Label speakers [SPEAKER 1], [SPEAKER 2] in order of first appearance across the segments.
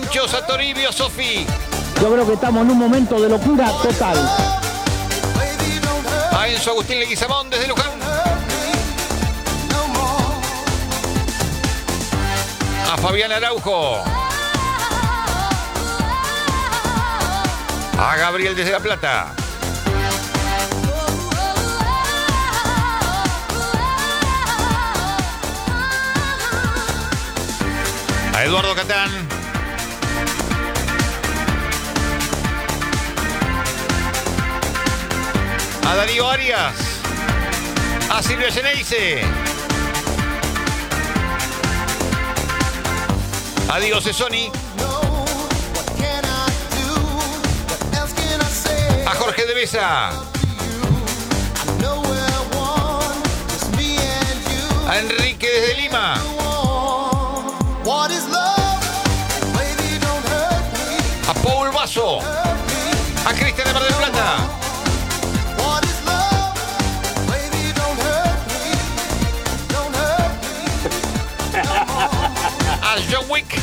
[SPEAKER 1] Dichosa Toribio, Sofi.
[SPEAKER 2] Yo creo que estamos en un momento de locura total.
[SPEAKER 1] A Enzo Agustín Leguizamón desde Luján. A Fabián Araujo. A Gabriel desde La Plata. A Eduardo Catán. A Darío Arias. A Silvia Geneise. A Diego Cesoni. A Jorge de Besa. A Enrique desde Lima. A Paul Basso. A Cristian de Mar del Plata. A John Wick.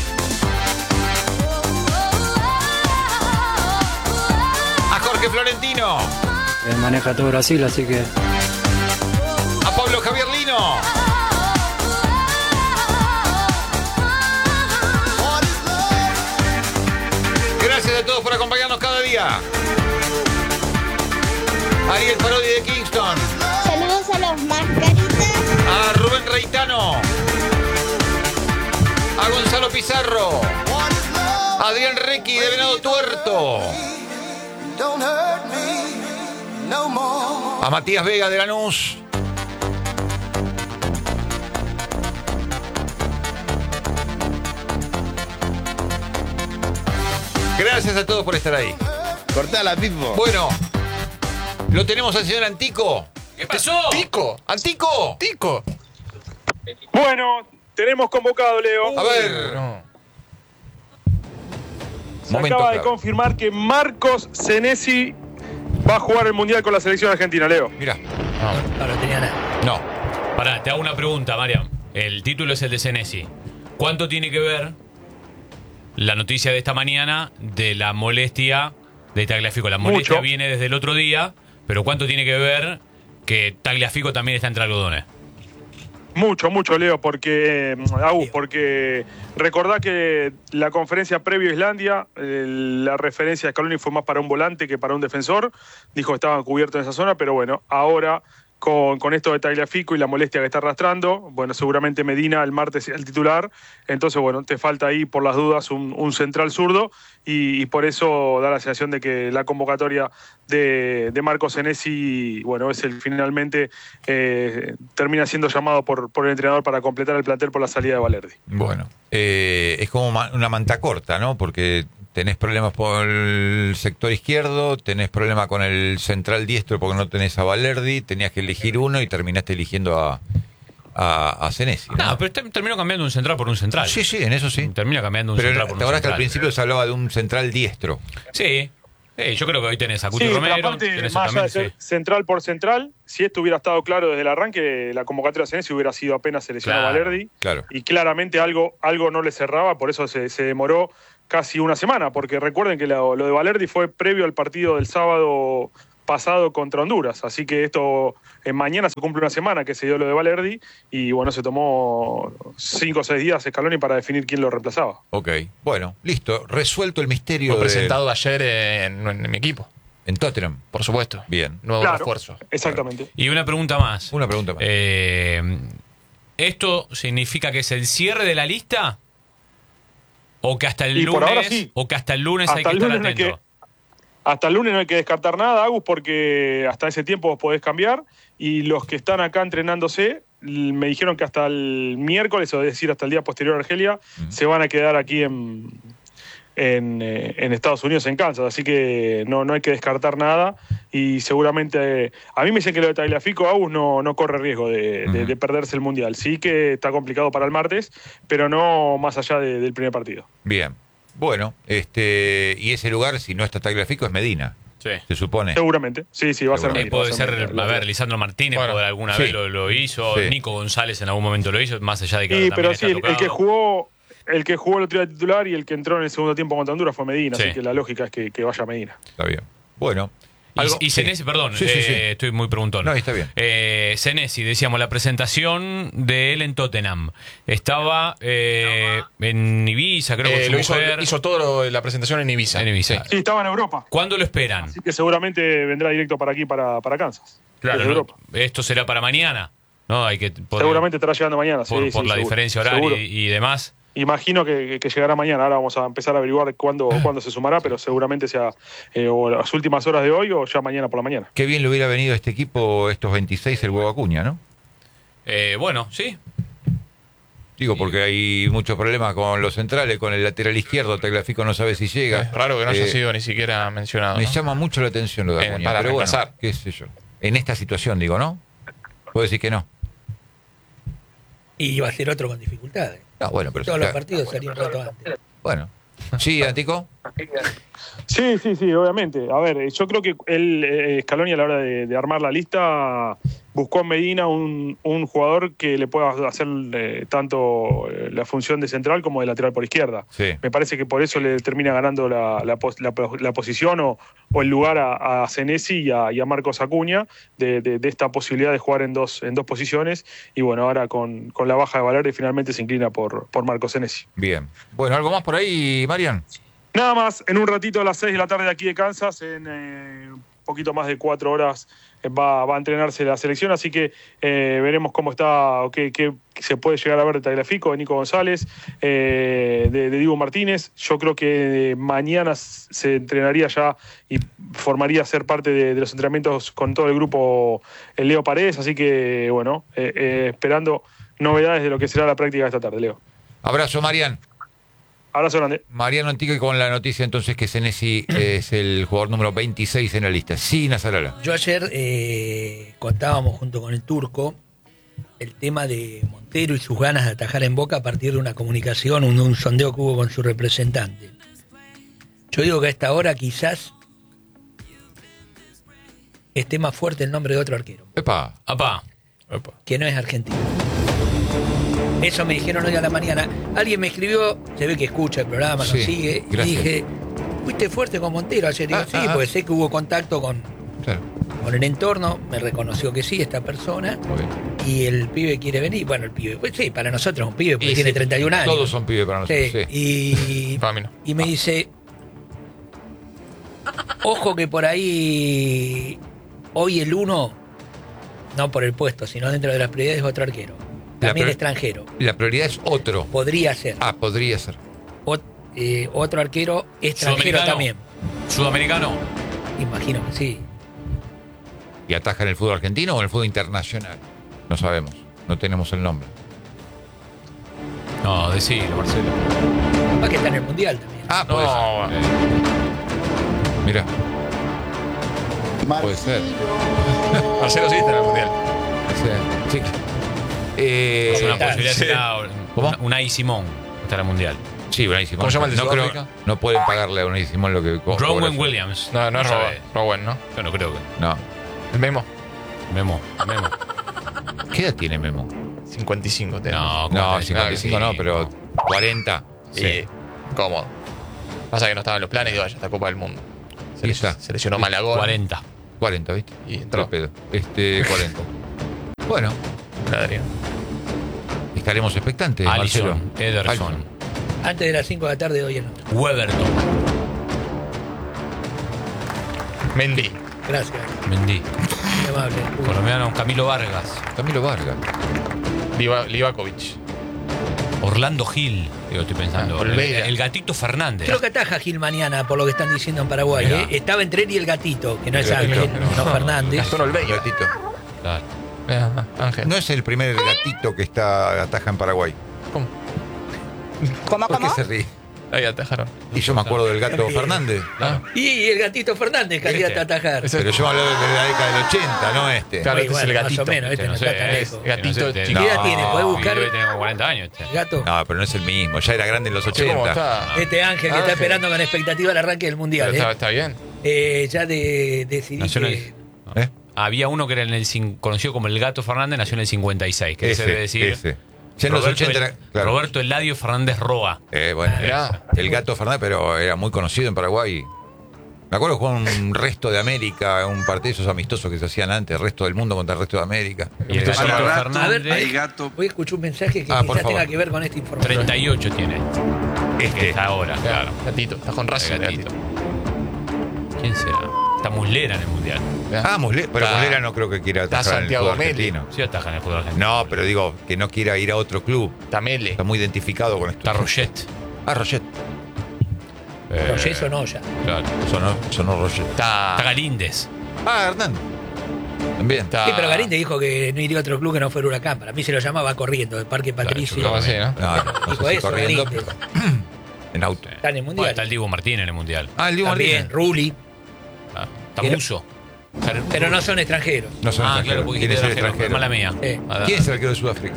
[SPEAKER 1] A Jorge Florentino.
[SPEAKER 3] Maneja todo Brasil, así que...
[SPEAKER 1] A Pablo Javier Lino. Gracias a todos por acompañarnos cada día. Ariel Parodi de Kingston.
[SPEAKER 4] Saludos a los mascaritas.
[SPEAKER 1] A Rubén Reitano. A Gonzalo Pizarro. A Adrián Requi de Venado Tuerto. A Matías Vega de Lanús. Gracias a todos por estar ahí.
[SPEAKER 5] Cortala, Pipo.
[SPEAKER 1] Bueno, lo tenemos al señor Antico.
[SPEAKER 6] ¿Qué pasó?
[SPEAKER 5] Tico.
[SPEAKER 1] ¡Antico!
[SPEAKER 5] Tico.
[SPEAKER 7] Bueno, tenemos convocado, Leo.
[SPEAKER 1] A ver.
[SPEAKER 7] Se acaba de confirmar que Marcos Senesi va a jugar el Mundial con la selección argentina, Leo.
[SPEAKER 1] Mirá.
[SPEAKER 3] No lo tenía nada.
[SPEAKER 1] No.
[SPEAKER 6] Pará, te hago una pregunta, Mariam. El título es el de Senesi. ¿Cuánto tiene que ver la noticia de esta mañana de la molestia de Tagliafico? La molestia
[SPEAKER 7] Mucho.
[SPEAKER 6] viene desde el otro día, pero ¿cuánto tiene que ver que Tagliafico también está entre algodones?
[SPEAKER 7] Mucho, Leo, porque porque recordá que la conferencia previa a Islandia, la referencia de Scaloni fue más para un volante que para un defensor. Dijo que estaban cubiertos en esa zona, pero bueno, ahora con esto de Tagliafico y la molestia que está arrastrando, bueno, seguramente Medina el martes es el titular, entonces bueno, te falta ahí por las dudas un central zurdo y por eso da la sensación de que la convocatoria de Marcos Senesi, bueno, es finalmente termina siendo llamado por el entrenador para completar el plantel por la salida de Valerdi.
[SPEAKER 1] Bueno, es como una manta corta, ¿no? Porque tenés problemas por el sector izquierdo, tenés problemas con el central diestro porque no tenés a Valerdi, tenías que elegir uno y terminaste eligiendo a Senesi, ¿no?
[SPEAKER 6] No, pero terminó cambiando un central por un central.
[SPEAKER 1] Sí, en eso sí.
[SPEAKER 6] Termina cambiando un
[SPEAKER 1] Pero
[SPEAKER 6] central por un
[SPEAKER 1] te acordás que
[SPEAKER 6] central.
[SPEAKER 1] al principio se hablaba de un central diestro.
[SPEAKER 6] Sí. Yo creo que hoy tenés a Cuti
[SPEAKER 7] Sí,
[SPEAKER 6] Romero.
[SPEAKER 7] aparte,
[SPEAKER 6] Tenés
[SPEAKER 7] más allá de
[SPEAKER 6] también,
[SPEAKER 7] ser central por central, si esto hubiera estado claro desde el arranque, la convocatoria de Senesi hubiera sido apenas seleccionado
[SPEAKER 6] Claro,
[SPEAKER 7] Valerdi.
[SPEAKER 1] claro.
[SPEAKER 7] Y claramente algo no le cerraba, por eso se demoró casi una semana, porque recuerden que lo de Valerdi fue previo al partido del sábado pasado contra Honduras, así que esto mañana se cumple una semana que se dio lo de Valerdi y bueno, se tomó 5 o 6 días Scaloni para definir quién lo reemplazaba.
[SPEAKER 1] Ok, bueno, listo, resuelto el misterio.
[SPEAKER 5] Fue presentado ayer en mi equipo,
[SPEAKER 1] en Tottenham.
[SPEAKER 5] por supuesto.
[SPEAKER 1] Bien.
[SPEAKER 5] Nuevo
[SPEAKER 7] Claro,
[SPEAKER 5] refuerzo.
[SPEAKER 7] exactamente.
[SPEAKER 6] Y una pregunta más.
[SPEAKER 1] Una pregunta más.
[SPEAKER 6] ¿Esto significa que es el cierre de la lista? ¿O que hasta el
[SPEAKER 7] Y
[SPEAKER 6] lunes,
[SPEAKER 7] por ahora sí.
[SPEAKER 6] o que hasta el lunes hay
[SPEAKER 7] Hasta
[SPEAKER 6] que
[SPEAKER 7] el
[SPEAKER 6] estar
[SPEAKER 7] lunes no hay
[SPEAKER 6] atento?
[SPEAKER 7] Hasta el lunes no hay que descartar nada, Agus, porque hasta ese tiempo vos podés cambiar. Y los que están acá entrenándose, me dijeron que hasta el miércoles, o es decir, hasta el día posterior a Argelia, se van a quedar aquí en Estados Unidos, en Kansas. Así que no hay que descartar nada. Y seguramente, a mí me dicen que lo de Tagliafico, Agus, no corre riesgo de perderse el Mundial. Sí que está complicado para el martes, pero no más allá del primer partido.
[SPEAKER 1] Bien. Bueno, y ese lugar, si no está Tagliafico, es Medina,
[SPEAKER 6] Sí.
[SPEAKER 1] se supone.
[SPEAKER 7] Seguramente. Sí, va a ser Medina, va
[SPEAKER 6] Puede
[SPEAKER 7] a
[SPEAKER 6] ser,
[SPEAKER 7] Medina.
[SPEAKER 6] a ver, Lisandro Martínez
[SPEAKER 5] Bueno,
[SPEAKER 6] por alguna
[SPEAKER 1] sí.
[SPEAKER 6] vez lo hizo,
[SPEAKER 1] Sí.
[SPEAKER 6] Nico González en algún momento lo hizo, más allá de que
[SPEAKER 7] Sí,
[SPEAKER 6] ahora
[SPEAKER 7] pero
[SPEAKER 6] también
[SPEAKER 7] sí,
[SPEAKER 6] está
[SPEAKER 7] el que
[SPEAKER 6] tocado.
[SPEAKER 7] jugó El que jugó el otro día titular y el que entró en el segundo tiempo contra Honduras fue Medina,
[SPEAKER 6] Sí.
[SPEAKER 7] así que la lógica es que vaya Medina.
[SPEAKER 1] Está bien. Bueno.
[SPEAKER 6] Y Senesi, perdón,
[SPEAKER 1] Sí.
[SPEAKER 6] estoy muy preguntón.
[SPEAKER 1] No, está bien.
[SPEAKER 6] Senesi, decíamos, la presentación de él en Tottenham. Estaba en Ibiza, creo, con su mujer.
[SPEAKER 5] Hizo toda la presentación en Ibiza.
[SPEAKER 6] En Ibiza.
[SPEAKER 7] Sí, estaba en Europa,
[SPEAKER 6] ¿Cuándo lo esperan?
[SPEAKER 7] así que seguramente vendrá directo para aquí, para Kansas.
[SPEAKER 6] Claro,
[SPEAKER 7] desde
[SPEAKER 6] ¿no?
[SPEAKER 7] Europa.
[SPEAKER 6] Esto será para mañana, ¿no? Hay que
[SPEAKER 7] Seguramente estará llegando mañana,
[SPEAKER 6] por
[SPEAKER 7] sí,
[SPEAKER 6] la
[SPEAKER 7] seguro,
[SPEAKER 6] diferencia horaria
[SPEAKER 7] seguro.
[SPEAKER 6] y demás.
[SPEAKER 7] Imagino que llegará mañana. Ahora vamos a empezar a averiguar cuándo se sumará, pero seguramente sea o las últimas horas de hoy o ya mañana por la mañana.
[SPEAKER 1] Qué bien le hubiera venido a este equipo estos 26 el Huevo Acuña, ¿no?
[SPEAKER 6] Bueno, sí.
[SPEAKER 1] Digo, porque hay muchos problemas con los centrales, con el lateral izquierdo, Tagliafico no sabe si llega.
[SPEAKER 5] Es raro que no haya sido ni siquiera mencionado.
[SPEAKER 1] Me
[SPEAKER 5] ¿no?
[SPEAKER 1] llama mucho la atención lo de Acuña,
[SPEAKER 5] para
[SPEAKER 1] pero bueno,
[SPEAKER 5] reemplazar.
[SPEAKER 1] qué sé yo. En esta situación, digo, ¿no? Puedo decir que no.
[SPEAKER 8] Y iba a ser otro con dificultades.
[SPEAKER 1] No, bueno, pero
[SPEAKER 8] Todos los partidos salían un rato antes.
[SPEAKER 1] bueno. Sí, Antico.
[SPEAKER 7] Sí, obviamente. A ver, yo creo que Scaloni a la hora de armar la lista buscó en Medina un jugador que le pueda hacer tanto la función de central como de lateral por izquierda.
[SPEAKER 1] Sí.
[SPEAKER 7] Me parece que por eso le termina ganando la posición o el lugar a Senesi y a Marcos Acuña de esta posibilidad de jugar en dos posiciones. Y bueno, ahora con la baja de Valerde finalmente se inclina por Marcos Senesi.
[SPEAKER 1] Bien. Bueno, ¿algo más por ahí, Marian?
[SPEAKER 7] Nada más, en un ratito a las 6 de la tarde de aquí de Kansas, en un poquito más de 4 horas va a entrenarse la selección, así que veremos cómo está o qué se puede llegar a ver de Tagliafico, de Nico González, de Dibu Martínez. Yo creo que mañana se entrenaría ya y formaría ser parte de los entrenamientos con todo el grupo Leo Paredes, así que bueno, esperando novedades de lo que será la práctica de esta tarde, Leo.
[SPEAKER 1] Abrazo, Marian.
[SPEAKER 7] Abrazo grande.
[SPEAKER 1] Mariano Antico, y con la noticia entonces que Senesi es el jugador número 26 en la lista. Sí, Nazarala.
[SPEAKER 8] Yo ayer contábamos junto con el Turco el tema de Montero y sus ganas de atajar en Boca a partir de una comunicación, un sondeo que hubo con su representante. Yo digo que a esta hora quizás esté más fuerte el nombre de otro arquero,
[SPEAKER 1] Epa.
[SPEAKER 6] Apá.
[SPEAKER 8] que no es argentino. Eso me dijeron hoy a la mañana. Alguien me escribió, se ve que escucha el programa,
[SPEAKER 1] Sí,
[SPEAKER 8] nos sigue,
[SPEAKER 1] gracias.
[SPEAKER 8] y dije, fuiste fuerte con Montero ayer. Digo, sí, porque sé que hubo contacto con
[SPEAKER 1] Claro.
[SPEAKER 8] el entorno, me reconoció que sí, esta persona,
[SPEAKER 1] Muy bien.
[SPEAKER 8] y el pibe quiere venir. Bueno, el pibe, pues sí, para nosotros es un pibe, porque
[SPEAKER 1] Y
[SPEAKER 8] tiene
[SPEAKER 1] sí,
[SPEAKER 8] 31 años.
[SPEAKER 1] Todos son pibes para nosotros.
[SPEAKER 8] Sí,
[SPEAKER 1] Sí.
[SPEAKER 5] Para mí no.
[SPEAKER 8] y me dice, ojo que por ahí, hoy el 1, no por el puesto, sino dentro de las prioridades, es otro arquero. También extranjero.
[SPEAKER 1] La prioridad es otro.
[SPEAKER 8] Podría ser.
[SPEAKER 1] Ah, podría ser.
[SPEAKER 8] Otro arquero extranjero
[SPEAKER 6] Sudamericano.
[SPEAKER 8] también.
[SPEAKER 6] Sudamericano.
[SPEAKER 8] Imagino que sí.
[SPEAKER 1] ¿Y ataja en el fútbol argentino o en el fútbol internacional? No sabemos. No tenemos el nombre.
[SPEAKER 6] No, decilo, Marcelo.
[SPEAKER 8] Va que está en el Mundial también.
[SPEAKER 1] Ah, puede
[SPEAKER 5] No,
[SPEAKER 1] ser. Mira. Puede ser.
[SPEAKER 5] Marcelo sí está en el Mundial.
[SPEAKER 1] Sí.
[SPEAKER 6] Es una
[SPEAKER 8] está,
[SPEAKER 6] posibilidad
[SPEAKER 5] sí.
[SPEAKER 6] será
[SPEAKER 1] ¿Cómo?
[SPEAKER 6] Unai Simón estará mundial.
[SPEAKER 1] Sí, Unai Simón.
[SPEAKER 5] ¿Cómo se llama el de
[SPEAKER 1] no,
[SPEAKER 5] Sudáfrica?
[SPEAKER 1] no pueden pagarle a Unai Simón lo que cobra.
[SPEAKER 6] Rowan Williams.
[SPEAKER 5] No, no es
[SPEAKER 6] sabe.
[SPEAKER 5] Rowan, ¿no?
[SPEAKER 6] Yo no creo que.
[SPEAKER 1] No.
[SPEAKER 5] El Memo.
[SPEAKER 6] Memo.
[SPEAKER 1] ¿Qué edad tiene Memo?
[SPEAKER 5] 55 tenemos.
[SPEAKER 6] No, ¿cómo
[SPEAKER 1] No,
[SPEAKER 6] te-
[SPEAKER 1] 55 no, pero 40.
[SPEAKER 5] Sí. Cómodo. Pasa que no estaban los planes y vaya, esta Copa del Mundo.
[SPEAKER 1] Y está.
[SPEAKER 5] Se lesionó Malagón.
[SPEAKER 6] 40.
[SPEAKER 1] 40, ¿viste?
[SPEAKER 5] Y entró.
[SPEAKER 1] Al pedo. 40. Bueno,
[SPEAKER 5] Adrián.
[SPEAKER 1] estaremos expectantes,
[SPEAKER 6] Alisson,
[SPEAKER 1] Marcelo.
[SPEAKER 6] Ederson,
[SPEAKER 8] Antes de las 5 de la tarde de hoy en noche.
[SPEAKER 6] Weberton,
[SPEAKER 5] Mendy.
[SPEAKER 8] Gracias.
[SPEAKER 6] Mendy,
[SPEAKER 8] Muy amable.
[SPEAKER 6] colombiano Camilo Vargas,
[SPEAKER 1] Camilo Vargas.
[SPEAKER 5] Livakovic.
[SPEAKER 6] Orlando Gil, digo, estoy pensando.
[SPEAKER 5] Olvera.
[SPEAKER 6] El gatito Fernández.
[SPEAKER 8] Creo que ataja Gil mañana, por lo que están diciendo en Paraguay.
[SPEAKER 6] Mirá.
[SPEAKER 8] Estaba entre él y el gatito, que no es
[SPEAKER 1] El
[SPEAKER 8] Ángel,
[SPEAKER 1] gatito,
[SPEAKER 8] no Fernández.
[SPEAKER 5] Gastón Olvera.
[SPEAKER 1] Gatito.
[SPEAKER 6] Claro.
[SPEAKER 5] Ángel.
[SPEAKER 1] No es el primer gatito que está ataja en Paraguay.
[SPEAKER 5] ¿Cómo?
[SPEAKER 1] ¿Por qué se ríe?
[SPEAKER 5] Ahí atajaron.
[SPEAKER 1] Y yo me acuerdo del gato Fernández.
[SPEAKER 5] Ah,
[SPEAKER 8] Y el gatito Fernández, candidato a atajar.
[SPEAKER 5] Ese-
[SPEAKER 1] Pero yo me hablo de la década del 80, no este.
[SPEAKER 5] Claro,
[SPEAKER 8] Muy
[SPEAKER 5] este es el
[SPEAKER 8] bueno,
[SPEAKER 5] gatito.
[SPEAKER 8] más o menos, este no está tan lejos.
[SPEAKER 5] gatito
[SPEAKER 6] ¿Qué
[SPEAKER 5] chiquito.
[SPEAKER 8] ¿Qué edad tiene? ¿Podés buscar?
[SPEAKER 6] Debe tener como 40 años. Este.
[SPEAKER 8] Gato.
[SPEAKER 1] No, pero no es el mismo. Ya era grande en los
[SPEAKER 5] Che, ¿cómo
[SPEAKER 1] 80.
[SPEAKER 5] está?
[SPEAKER 8] Este Ángel que está
[SPEAKER 5] Ángel.
[SPEAKER 8] esperando con expectativa el arranque del Mundial.
[SPEAKER 5] Pero está bien.
[SPEAKER 8] Ya decidí
[SPEAKER 6] Nació en
[SPEAKER 8] que...
[SPEAKER 1] ¿Eh?
[SPEAKER 6] Había uno que era conocido como el gato Fernández, nació en el 56, que se debe decir
[SPEAKER 1] ese. Ya en los 80 era- claro.
[SPEAKER 6] Roberto Eladio Fernández Roa.
[SPEAKER 1] Bueno,
[SPEAKER 5] Mirá.
[SPEAKER 1] el Gato Fernández, pero era muy conocido en Paraguay. Me acuerdo que jugó un resto de América, un partido de esos amistosos que se hacían antes, el resto del mundo contra el resto de América.
[SPEAKER 6] Y el Gato
[SPEAKER 9] Al rato,
[SPEAKER 6] Fernández,
[SPEAKER 9] hay gato.
[SPEAKER 8] Voy a escuchar un mensaje que
[SPEAKER 1] por
[SPEAKER 8] quizás
[SPEAKER 1] favor.
[SPEAKER 8] tenga que ver con esta información.
[SPEAKER 6] 38 tiene. Que está ahora, claro.
[SPEAKER 5] Gatito, estás con Racing,
[SPEAKER 6] El
[SPEAKER 5] gatito.
[SPEAKER 6] gatito. ¿Quién será? Está Muslera en el Mundial.
[SPEAKER 1] Ah, pero
[SPEAKER 5] Está-
[SPEAKER 1] Muslera no creo que quiera
[SPEAKER 5] está
[SPEAKER 1] atajar en el
[SPEAKER 5] Santiago
[SPEAKER 1] fútbol
[SPEAKER 5] Meli.
[SPEAKER 1] argentino.
[SPEAKER 6] Sí, ataja en el fútbol argentino.
[SPEAKER 1] No, pero digo, que no quiera ir a otro club.
[SPEAKER 5] Tamele.
[SPEAKER 1] Está muy identificado con esto.
[SPEAKER 6] Está Roget.
[SPEAKER 1] Ah, Roget.
[SPEAKER 8] Roger Sonoya.
[SPEAKER 6] Claro.
[SPEAKER 1] Sonó Roget.
[SPEAKER 6] Está
[SPEAKER 5] Está.
[SPEAKER 6] Galíndez.
[SPEAKER 1] Ah, Hernán. También.
[SPEAKER 5] Está-
[SPEAKER 8] Sí, pero Garín te dijo que no iría a otro club que no fuera Huracán. Para mí se lo llamaba corriendo, del Parque Patricio.
[SPEAKER 5] ¿Cómo así, no?
[SPEAKER 1] No
[SPEAKER 8] Dijo
[SPEAKER 1] sé si
[SPEAKER 8] eso,
[SPEAKER 1] corriendo,
[SPEAKER 8] Garín.
[SPEAKER 1] pero en auto.
[SPEAKER 8] Está en el
[SPEAKER 6] Bueno,
[SPEAKER 8] Mundial.
[SPEAKER 6] está el Diego Martín en el Mundial.
[SPEAKER 1] Ah, el Diego
[SPEAKER 8] También,
[SPEAKER 1] Martínez.
[SPEAKER 8] Ruli.
[SPEAKER 6] Ah, Está
[SPEAKER 8] Pero-
[SPEAKER 6] Muso.
[SPEAKER 8] Pero no son extranjeros.
[SPEAKER 1] No son
[SPEAKER 6] Ah,
[SPEAKER 1] extranjeros.
[SPEAKER 6] claro, porque
[SPEAKER 1] ¿Quién es el
[SPEAKER 6] dijiste
[SPEAKER 1] extranjero?
[SPEAKER 6] Mala mía.
[SPEAKER 8] Sí.
[SPEAKER 6] Ah,
[SPEAKER 1] ¿Quién es el arquero de Sudáfrica?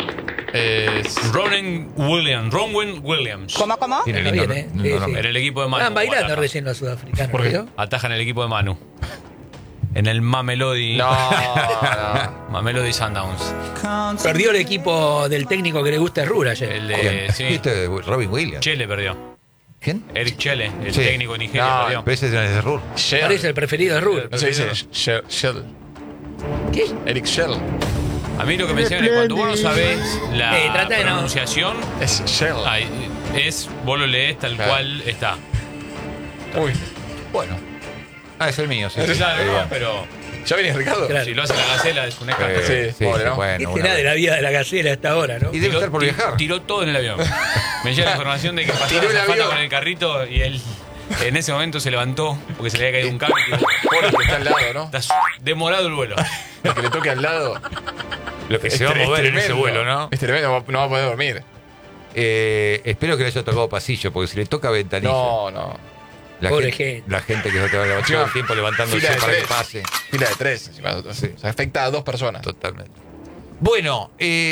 [SPEAKER 6] Ronwen Williams.
[SPEAKER 4] ¿Cómo?
[SPEAKER 1] Tiene
[SPEAKER 8] Está
[SPEAKER 1] lindo,
[SPEAKER 8] bien,
[SPEAKER 1] lindo
[SPEAKER 8] Sí,
[SPEAKER 1] nombre.
[SPEAKER 8] sí.
[SPEAKER 6] En el equipo de Manu.
[SPEAKER 8] Estaban bailando
[SPEAKER 6] ataja.
[SPEAKER 8] recién los sudafricanos.
[SPEAKER 5] ¿Por qué?
[SPEAKER 8] ¿vio?
[SPEAKER 6] Ataja en el equipo de Manu. En el Mamelody.
[SPEAKER 5] No, no.
[SPEAKER 6] Mamelody Sundowns.
[SPEAKER 8] Perdió el equipo del técnico que le gusta a Rura ayer.
[SPEAKER 6] El
[SPEAKER 1] ¿Quién?
[SPEAKER 6] de. Sí.
[SPEAKER 1] ¿Viste? Robin Williams.
[SPEAKER 6] Chele perdió.
[SPEAKER 1] ¿Quién?
[SPEAKER 6] Eric Chele, el
[SPEAKER 1] Sí.
[SPEAKER 6] técnico de Nigeria,
[SPEAKER 5] No,
[SPEAKER 6] perdió.
[SPEAKER 1] Pero ese es de Ruhr.
[SPEAKER 5] Shell.
[SPEAKER 8] Parece el preferido de Rura.
[SPEAKER 5] No se dice Shell.
[SPEAKER 8] ¿Qué?
[SPEAKER 5] Eric Shell.
[SPEAKER 6] A mí lo que me decían es cuando vos no sabés la
[SPEAKER 8] trata de no-
[SPEAKER 6] pronunciación,
[SPEAKER 5] Es Shell.
[SPEAKER 6] vos lo lees tal
[SPEAKER 5] Claro.
[SPEAKER 6] cual está.
[SPEAKER 5] Uy.
[SPEAKER 1] Bueno. Ah, es el mío, sí.
[SPEAKER 6] Claro,
[SPEAKER 1] Ahí va.
[SPEAKER 6] pero
[SPEAKER 5] ¿Ya venís, Ricardo?
[SPEAKER 8] Claro.
[SPEAKER 6] si lo hace la gacela es un escándalo.
[SPEAKER 5] Sí, pobre, ¿no?
[SPEAKER 1] bueno.
[SPEAKER 8] ¿Qué
[SPEAKER 1] una
[SPEAKER 8] será de
[SPEAKER 1] vez.
[SPEAKER 8] la vida de la gacela hasta ahora, no?
[SPEAKER 1] Y debe estar por viajar.
[SPEAKER 6] Tiró todo en el avión. Me llega la información de que pasó
[SPEAKER 5] Tiró el
[SPEAKER 6] la
[SPEAKER 5] avión.
[SPEAKER 6] con el carrito y él en ese momento se levantó porque se le había caído un cable.
[SPEAKER 5] Pobre que está al lado, ¿no?
[SPEAKER 6] Está demorado el vuelo.
[SPEAKER 5] El que le toque al lado.
[SPEAKER 1] Lo que se va a mover en ese vuelo, ¿no?
[SPEAKER 5] Es tremendo, no va a poder dormir.
[SPEAKER 1] Espero que le haya tocado pasillo, porque si le toca ventanilla.
[SPEAKER 5] No.
[SPEAKER 8] Pobre gente.
[SPEAKER 1] La gente que se te va a levantar todo el tiempo levantándose
[SPEAKER 5] Fila de
[SPEAKER 1] para que
[SPEAKER 5] tres.
[SPEAKER 1] pase.
[SPEAKER 5] Fila de 3.
[SPEAKER 1] Sí.
[SPEAKER 5] O sea, afecta a 2 personas.
[SPEAKER 1] Totalmente. Bueno,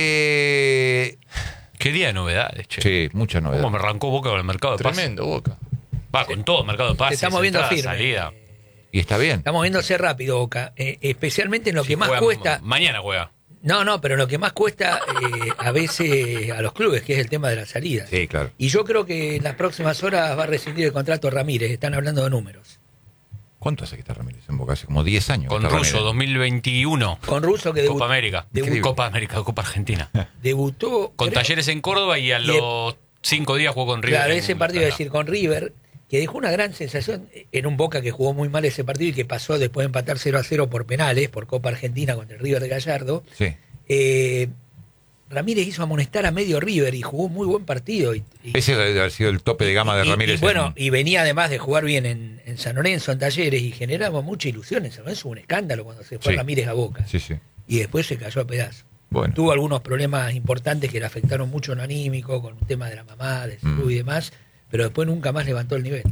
[SPEAKER 6] Qué día de novedades, che.
[SPEAKER 1] sí, mucha
[SPEAKER 6] ¿Cómo
[SPEAKER 1] novedad.
[SPEAKER 6] me arrancó Boca con el mercado de pases?
[SPEAKER 5] Tremendo, Boca.
[SPEAKER 6] Va, con todo, mercado de pases.
[SPEAKER 8] Se está moviendo
[SPEAKER 6] entrada,
[SPEAKER 8] firme.
[SPEAKER 6] salida.
[SPEAKER 1] Y está bien.
[SPEAKER 8] Está moviéndose rápido, Boca. Especialmente en lo
[SPEAKER 6] Sí,
[SPEAKER 8] que más
[SPEAKER 6] juega-
[SPEAKER 8] cuesta.
[SPEAKER 6] Mañana juega.
[SPEAKER 8] No, pero lo que más cuesta a veces a los clubes, que es el tema de la salida.
[SPEAKER 1] Sí, claro.
[SPEAKER 8] Y yo creo que en las próximas horas va a rescindir el contrato Ramírez. Están hablando de números.
[SPEAKER 1] ¿Cuánto hace que está Ramírez en Boca? Hace como 10 años.
[SPEAKER 6] Con
[SPEAKER 1] que está
[SPEAKER 6] Russo,
[SPEAKER 1] Ramírez.
[SPEAKER 6] 2021.
[SPEAKER 8] Con Russo que
[SPEAKER 6] Copa América.
[SPEAKER 8] debu-
[SPEAKER 6] Copa América, Copa Argentina.
[SPEAKER 8] debutó.
[SPEAKER 6] Con
[SPEAKER 8] creo-
[SPEAKER 6] Talleres en Córdoba y a
[SPEAKER 8] Y-
[SPEAKER 6] los 5 días jugó con River.
[SPEAKER 8] Claro,
[SPEAKER 6] en
[SPEAKER 8] ese partido,
[SPEAKER 6] Maracaná.
[SPEAKER 8] es decir, con River, que dejó una gran sensación en un Boca que jugó muy mal ese partido y que pasó después de empatar 0-0 por penales, por Copa Argentina contra el River de Gallardo.
[SPEAKER 1] Sí.
[SPEAKER 8] Ramírez hizo amonestar a medio River y jugó un muy buen partido.
[SPEAKER 1] Ese debe haber sido el tope de gama de Ramírez.
[SPEAKER 8] Y bueno, y venía además de jugar bien en San Lorenzo, en Talleres, y generaba mucha ilusión. En San Lorenzo hubo un escándalo cuando se fue
[SPEAKER 1] Sí.
[SPEAKER 8] Ramírez a Boca.
[SPEAKER 1] Sí, sí.
[SPEAKER 8] Y después se cayó a pedazos.
[SPEAKER 1] Bueno.
[SPEAKER 8] Tuvo algunos problemas importantes que le afectaron mucho en lo anímico, con un tema de la mamá, de salud y demás, pero después nunca más levantó el nivel.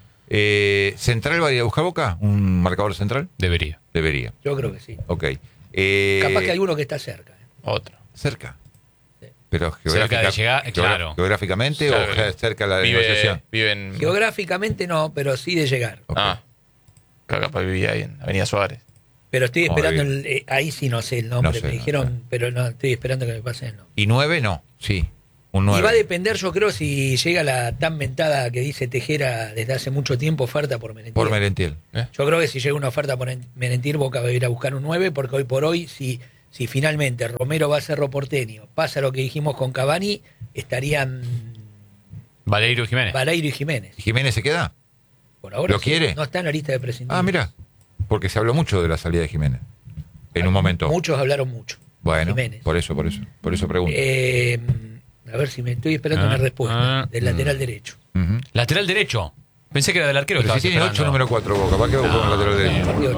[SPEAKER 1] ¿Central va a ir a buscar Boca? ¿Un marcador central?
[SPEAKER 6] Debería.
[SPEAKER 1] Debería.
[SPEAKER 8] Yo creo que sí.
[SPEAKER 1] Ok.
[SPEAKER 8] Capaz que alguno que está cerca.
[SPEAKER 5] Otro.
[SPEAKER 1] Cerca.
[SPEAKER 8] Sí.
[SPEAKER 1] Pero
[SPEAKER 6] Cerca de llegar, claro.
[SPEAKER 1] geográficamente
[SPEAKER 5] Claro.
[SPEAKER 1] o cerca de la negociación.
[SPEAKER 5] Vive en.
[SPEAKER 8] Geográficamente no, pero sí de llegar.
[SPEAKER 1] Ok.
[SPEAKER 5] Ah. Capaz vivía ahí en Avenida Suárez.
[SPEAKER 8] Pero estoy
[SPEAKER 1] Muy
[SPEAKER 8] esperando,
[SPEAKER 1] bien.
[SPEAKER 8] ahí sí no sé el nombre,
[SPEAKER 1] No sé,
[SPEAKER 8] me
[SPEAKER 1] no
[SPEAKER 8] dijeron, pero no, estoy esperando que me pasen el nombre.
[SPEAKER 1] ¿Y 9? No. Sí. Un 9.
[SPEAKER 8] Y va a depender, yo creo, si llega la tan mentada que dice Tejera desde hace mucho tiempo, oferta por Merentiel.
[SPEAKER 1] Por Merentiel.
[SPEAKER 8] Yo creo que si llega una oferta por Merentiel, Boca va a ir a buscar un 9, porque hoy por hoy, si finalmente Romero va a Cerro Porteño, pasa lo que dijimos con Cavani, estarían
[SPEAKER 6] Valerio Jiménez.
[SPEAKER 8] Vareiro y Jiménez.
[SPEAKER 1] ¿Y Jiménez se queda?
[SPEAKER 8] Por ahora
[SPEAKER 1] ¿Lo
[SPEAKER 8] sí,
[SPEAKER 1] quiere?
[SPEAKER 8] no está en la lista de prescindibles.
[SPEAKER 1] Ah, mira. Porque se habló mucho de la salida de Jiménez. En un momento.
[SPEAKER 8] Muchos hablaron mucho.
[SPEAKER 1] Bueno,
[SPEAKER 8] Jiménez.
[SPEAKER 1] por eso pregunto.
[SPEAKER 8] A ver si me estoy esperando una respuesta del lateral derecho.
[SPEAKER 1] Ujú.
[SPEAKER 6] Lateral derecho. Pensé que era del arquero.
[SPEAKER 1] Pero
[SPEAKER 6] que
[SPEAKER 1] si
[SPEAKER 6] estabas
[SPEAKER 1] tiene 8,
[SPEAKER 6] esperando.
[SPEAKER 1] número 4 Boca, ¿para qué buscar un lateral derecho?
[SPEAKER 8] Partido